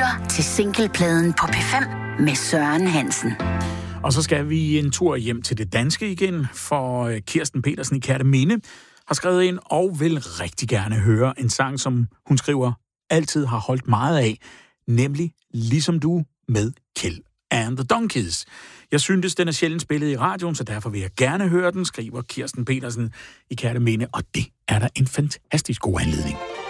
lytter til singlepladen på P5 med Søren Hansen. Og så skal vi en tur hjem til det danske igen, for Kirsten Petersen i Kerteminde har skrevet ind og vil rigtig gerne høre en sang, som hun skriver altid har holdt meget af, nemlig Ligesom du med Kjeld and the Donkeys. Jeg synes, den er sjældent spillet i radioen, så derfor vil jeg gerne høre den, skriver Kirsten Petersen i Kerteminde, og det er der en fantastisk god anledning.